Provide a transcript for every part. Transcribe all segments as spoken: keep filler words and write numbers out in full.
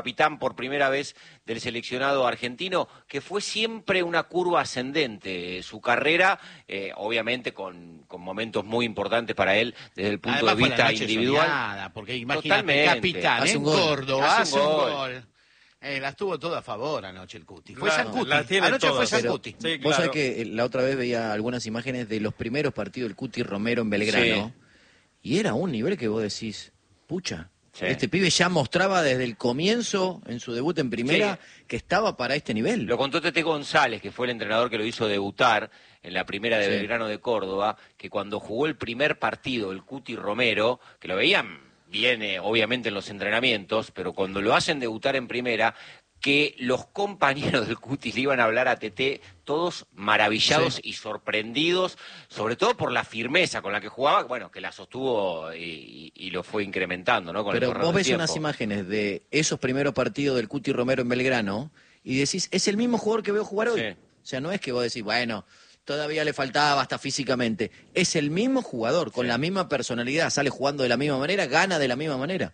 capitán por primera vez del seleccionado argentino, que fue siempre una curva ascendente su carrera, eh, obviamente con, con momentos muy importantes para él desde el punto Además, de vista fue la noche individual. Soñada, porque imagínate, Totalmente. capitán Hace en un gol. Córdoba, Hace hace un un gol. gol. Eh, las tuvo todas a favor anoche el Cuti. Fue Claro, San Cuti. las tiene Anoche todas. fue San Pero Cuti. Sí, vos sabés claro. que la otra vez veía algunas imágenes de los primeros partidos del Cuti Romero en Belgrano, y era un nivel que vos decís, pucha, Sí. este pibe ya mostraba desde el comienzo, en su debut en primera, Sí. que estaba para este nivel. Lo contó Tete González, que fue el entrenador que lo hizo debutar en la primera de Sí. Belgrano de Córdoba, que cuando jugó el primer partido, el Cuti Romero, que lo veían bien, eh, obviamente, en los entrenamientos, pero cuando lo hacen debutar en primera, que los compañeros del Cuti le iban a hablar a Tete, todos maravillados Sí. y sorprendidos, sobre todo por la firmeza con la que jugaba, bueno, que la sostuvo y, y- y lo fue incrementando, ¿no? Con Pero el correr vos del ves tiempo. unas imágenes de esos primeros partidos del Cuti Romero en Belgrano y decís, es el mismo jugador que veo jugar hoy. Sí. O sea, no es que vos decís, bueno, todavía le faltaba hasta físicamente. Es el mismo jugador, con Sí. la misma personalidad, sale jugando de la misma manera, gana de la misma manera.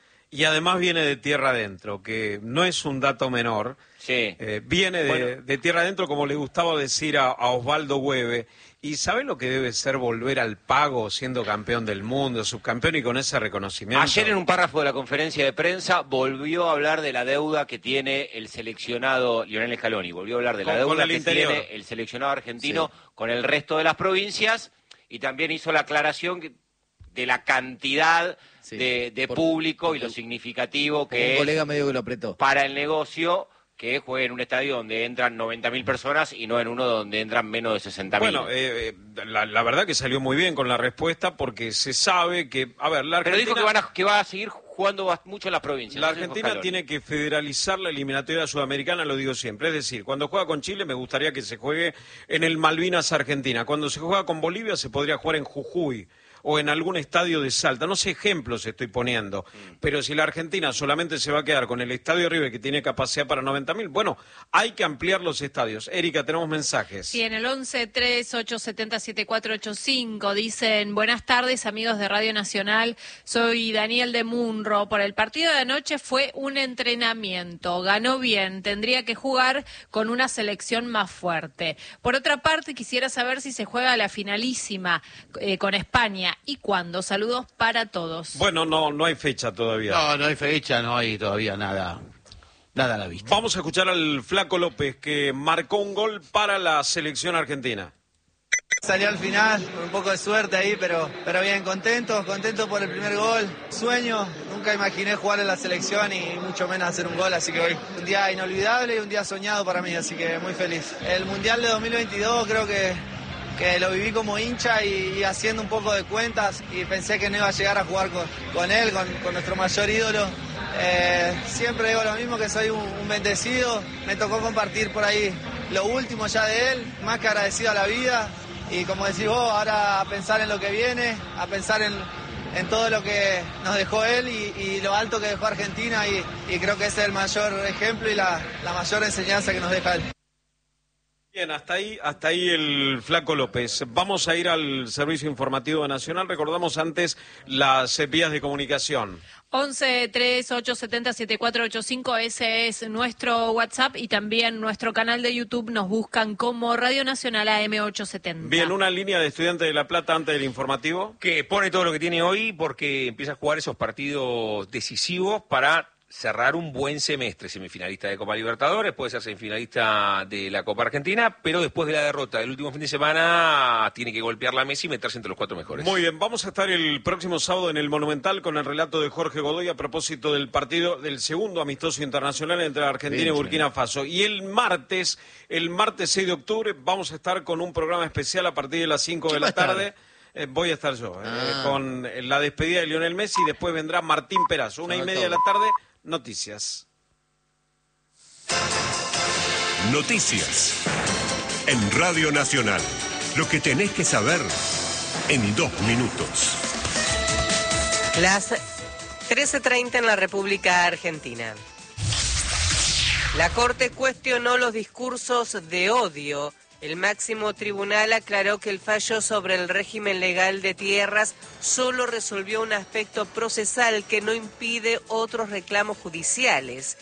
Y además viene de tierra adentro, que no es un dato menor. Sí. Eh, viene de, Bueno. de tierra adentro, como le gustaba decir a, a Osvaldo Hueve. ¿Y sabe lo que debe ser volver al pago siendo campeón del mundo, subcampeón y con ese reconocimiento? Ayer en un párrafo de la conferencia de prensa volvió a hablar de la deuda que tiene el seleccionado Lionel Scaloni, volvió a hablar de la Con- deuda con el que interior. tiene el seleccionado argentino con el resto de las provincias y también hizo la aclaración que- de la cantidad Sí. de, de Por- público y porque lo significativo Un que es colega medio que lo apretó. para el negocio que juegue en un estadio donde entran noventa mil personas y no en uno donde entran menos de sesenta mil. Bueno, eh, eh, la, la verdad que salió muy bien con la respuesta porque se sabe que, a ver, la Pero Argentina... dijo que, van a, que va a seguir jugando bast- mucho en las provincias. La Eso dijo Argentina Scaloni. tiene que federalizar la eliminatoria sudamericana, lo digo siempre. Es decir, cuando juega con Chile me gustaría que se juegue en el Malvinas Argentina. Cuando se juega con Bolivia se podría jugar en Jujuy o en algún estadio de Salta. No sé ejemplos estoy poniendo, Mm. pero si la Argentina solamente se va a quedar con el Estadio River que tiene capacidad para noventa mil, bueno, hay que ampliar los estadios. Erika, tenemos mensajes. Sí, en el once tres ocho siete cero siete cuatro ocho cinco dicen, buenas tardes amigos de Radio Nacional, soy Daniel de Munro. Por el partido de anoche fue un entrenamiento, ganó bien, tendría que jugar con una selección más fuerte. Por otra parte, quisiera saber si se juega la finalísima eh, con España y cuándo. Saludos para todos. Bueno, no, no hay fecha todavía. No, no hay fecha, no hay todavía nada. Nada a la vista. Vamos a escuchar al Flaco López que marcó un gol para la selección argentina. Salió al final, con un poco de suerte ahí, pero, pero bien, contento, contento por el primer gol. Sueño, nunca imaginé jugar en la selección y mucho menos hacer un gol, así que hoy un día inolvidable y un día soñado para mí, así que muy feliz. El Mundial de dos mil veintidós creo que, que lo viví como hincha y, y haciendo un poco de cuentas y pensé que no iba a llegar a jugar con, con él, con, con nuestro mayor ídolo. Eh, siempre digo lo mismo, que soy un, un bendecido, me tocó compartir por ahí lo último ya de él, más que agradecido a la vida. Y como decís vos, ahora a pensar en lo que viene, a pensar en, en todo lo que nos dejó él y, y lo alto que dejó Argentina y, y creo que ese es el mayor ejemplo y la, la mayor enseñanza que nos deja él. Bien, hasta ahí, hasta ahí el Flaco López. Vamos a ir al Servicio Informativo Nacional. Recordamos antes las vías de comunicación. once tres ocho siete cero siete cuatro ocho cinco, ese es nuestro WhatsApp y también nuestro canal de YouTube. Nos buscan como Radio Nacional A M ochocientos setenta. Bien, una línea de Estudiantes de La Plata antes del informativo. Que pone todo lo que tiene hoy porque empieza a jugar esos partidos decisivos para cerrar un buen semestre. Semifinalista de Copa Libertadores, puede ser semifinalista de la Copa Argentina, pero después de la derrota del último fin de semana tiene que golpear la mesa y meterse entre los cuatro mejores. Muy bien, vamos a estar el próximo sábado en el Monumental con el relato de Jorge Godoy a propósito del partido del segundo amistoso internacional entre Argentina Bien, y Burkina Faso. Y el martes, el martes seis de octubre, vamos a estar con un programa especial a partir de las cinco de ¿Quién va la a estar? tarde. Eh, voy a estar yo, eh, Ah. con la despedida de Lionel Messi y después vendrá Martín Perazo. Una y Sobre media de la todo. tarde, noticias. Noticias. En Radio Nacional. Lo que tenés que saber en dos minutos. Las trece treinta en la República Argentina. La Corte cuestionó los discursos de odio El máximo tribunal aclaró que el fallo sobre el régimen legal de tierras solo resolvió un aspecto procesal que no impide otros reclamos judiciales.